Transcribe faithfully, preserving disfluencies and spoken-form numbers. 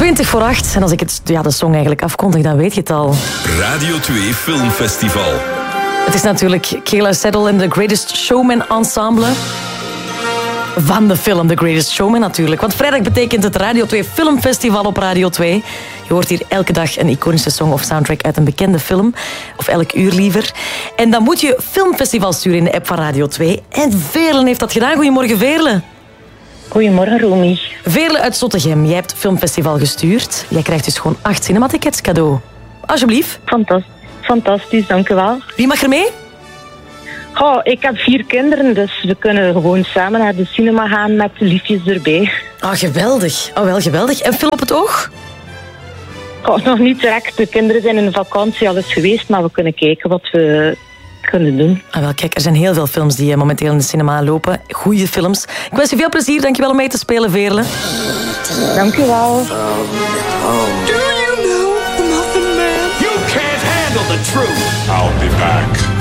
twintig voor acht. En als ik het, ja, de song eigenlijk afkondig, dan weet je het al. Radio twee Filmfestival. Het is natuurlijk Keala Settle en The Greatest Showman Ensemble. Van de film The Greatest Showman natuurlijk. Want vrijdag betekent het Radio twee Filmfestival op Radio twee. Je hoort hier elke dag een iconische song of soundtrack uit een bekende film. Of elk uur liever. En dan moet je Filmfestival sturen in de app van Radio twee. En Veerle heeft dat gedaan. Goedemorgen, Veerle. Goedemorgen, Romy. Veerle uit Zottegem. Jij hebt Filmfestival gestuurd. Jij krijgt dus gewoon acht cinematickets cadeau. Alsjeblieft. Fantastisch, Fantastisch, dank u wel. Wie mag er mee? Oh, ik heb vier kinderen, dus we kunnen gewoon samen naar de cinema gaan met liefjes erbij. Oh, geweldig. Oh, wel geweldig. En film op het oog? Oh, nog niet direct. De kinderen zijn in de vakantie al eens geweest, maar we kunnen kijken wat we kunnen doen. Ah, wel, kijk, er zijn heel veel films die momenteel in de cinema lopen. Goeie films. Ik wens je veel plezier. Dankjewel om mee te spelen, Veerle. Dank u wel. Doe